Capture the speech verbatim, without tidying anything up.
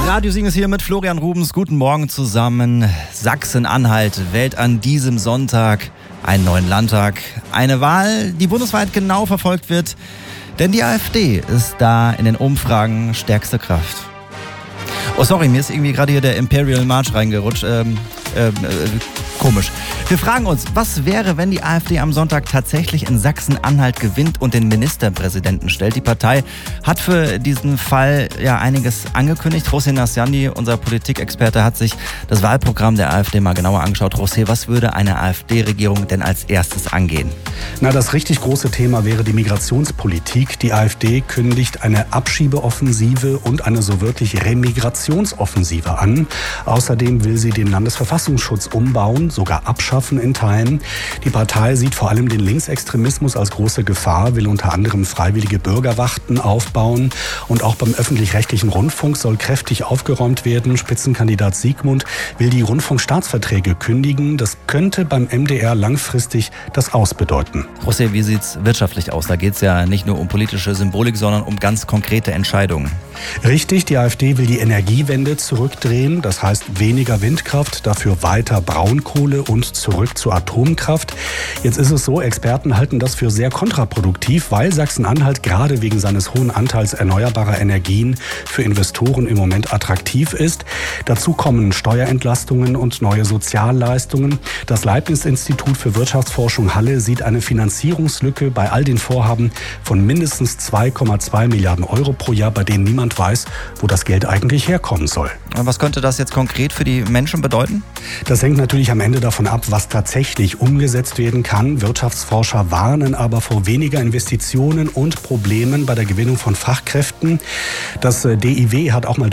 Radio Siegen ist hier mit Florian Rubens. Guten Morgen zusammen. Sachsen-Anhalt wählt an diesem Sonntag einen neuen Landtag. Eine Wahl, die bundesweit genau verfolgt wird, denn die AfD ist da in den Umfragen stärkste Kraft. Oh sorry, mir ist irgendwie gerade hier der Imperial March reingerutscht. Ähm, äh, äh, komisch. Wir fragen uns, was wäre, wenn die AfD am Sonntag tatsächlich in Sachsen-Anhalt gewinnt und den Ministerpräsidenten stellt? Die Partei hat für diesen Fall ja einiges angekündigt. José Nasciandi, unser Politikexperte, hat sich das Wahlprogramm der AfD mal genauer angeschaut. José, was würde eine AfD-Regierung denn als erstes angehen? Na, das richtig große Thema wäre die Migrationspolitik. Die AfD kündigt eine Abschiebeoffensive und eine so wörtlich Remigrationsoffensive an. Außerdem will sie den Landesverfassungsschutz umbauen, sogar abschaffen in Teilen. Die Partei sieht vor allem den Linksextremismus als große Gefahr, will unter anderem freiwillige Bürgerwachten aufbauen. Und auch beim öffentlich-rechtlichen Rundfunk soll kräftig aufgeräumt werden. Spitzenkandidat Siegmund will die Rundfunkstaatsverträge kündigen. Das könnte beim M D R langfristig das Aus bedeuten. José, wie sieht's wirtschaftlich aus? Da geht's ja nicht nur um politische Symbolik, sondern um ganz konkrete Entscheidungen. Richtig, die AfD will die Energiewende zurückdrehen. Das heißt weniger Windkraft, dafür weiter Braunkohle und zurück zur Atomkraft. Jetzt ist es so, Experten halten das für sehr kontraproduktiv, weil Sachsen-Anhalt gerade wegen seines hohen Anteils erneuerbarer Energien für Investoren im Moment attraktiv ist. Dazu kommen Steuerentlastungen und neue Sozialleistungen. Das Leibniz-Institut für Wirtschaftsforschung Halle sieht eine Finanzierungslücke bei all den Vorhaben von mindestens zwei Komma zwei Milliarden Euro pro Jahr, bei denen niemand weiß, wo das Geld eigentlich herkommen soll. Was könnte das jetzt konkret für die Menschen bedeuten? Das hängt natürlich am Ende davon ab, was tatsächlich umgesetzt werden kann. Wirtschaftsforscher warnen aber vor weniger Investitionen und Problemen bei der Gewinnung von Fachkräften. Das D I W hat auch mal